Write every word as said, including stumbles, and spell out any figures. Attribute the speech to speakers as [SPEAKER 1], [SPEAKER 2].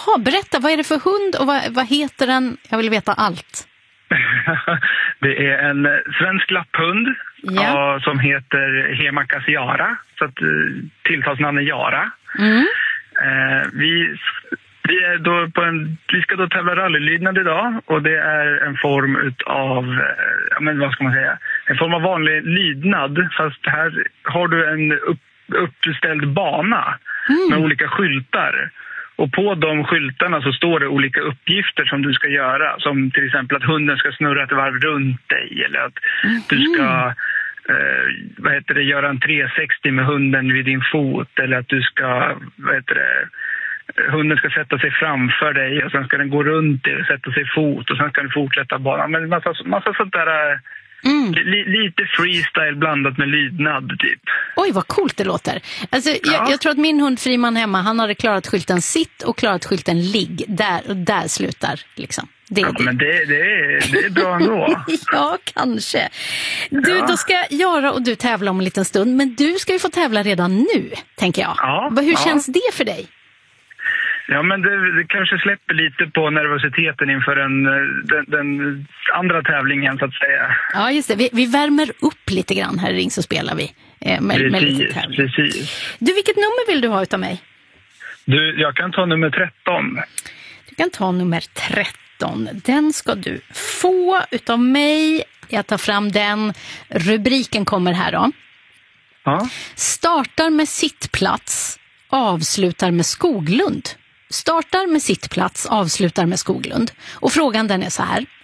[SPEAKER 1] Jaha, berätta, vad är det för hund och vad, vad heter den? Jag vill veta allt.
[SPEAKER 2] Det är en svensk lapphund
[SPEAKER 1] ja.
[SPEAKER 2] Ja, som heter Hemakas Yara, så att tilltalsnamnet Yara.
[SPEAKER 1] Mm.
[SPEAKER 2] Eh, vi, vi, är då på en, vi ska då tävla rallylydnad idag, och det är en form av, ja, men vad ska man säga, en form av vanlig lydnad, fast här har du en upp, uppställd bana mm. med olika skyltar. Och på de skyltarna så står det olika uppgifter som du ska göra. Som till exempel att hunden ska snurra ett varv runt dig. Eller att mm. du ska eh, vad heter det, göra en trehundrasextio med hunden vid din fot. Eller att du ska, vad heter det, hunden ska sätta sig framför dig. Och sen ska den gå runt dig och sätta sig fot. Och sen ska den fortsätta banan. Men massa, massa sånt där... Mm. L- lite freestyle blandat med lydnad typ.
[SPEAKER 1] Oj, vad coolt det låter. Alltså, ja. jag, jag tror att min hund Friman hemma, han hade klarat skylten sitt och klarat skylten ligg. Där, och där slutar liksom. Det är
[SPEAKER 2] ja,
[SPEAKER 1] det.
[SPEAKER 2] Men det, det, är, det är bra ändå.
[SPEAKER 1] Ja, kanske. Du, ja. Då ska Jara och du tävla om en liten stund. Men du ska ju få tävla redan nu, tänker jag.
[SPEAKER 2] Ja,
[SPEAKER 1] Hur
[SPEAKER 2] ja.
[SPEAKER 1] känns det för dig?
[SPEAKER 2] Ja, men det, det kanske släpper lite på nervositeten inför den, den, den andra tävlingen, så att säga.
[SPEAKER 1] Ja, just det. Vi, vi värmer upp lite grann här i Ring, så spelar vi eh, med,
[SPEAKER 2] precis,
[SPEAKER 1] med lite tävling.
[SPEAKER 2] Precis.
[SPEAKER 1] Du, vilket nummer vill du ha utav mig?
[SPEAKER 2] Du, jag kan ta nummer tretton.
[SPEAKER 1] Du kan ta nummer tretton. Den ska du få utav mig. Jag tar fram den. Rubriken kommer här då.
[SPEAKER 2] Ja.
[SPEAKER 1] Startar med sittplats, avslutar med Skoglund. Startar med sittplats, avslutar med Skoglund. Och frågan den är så här.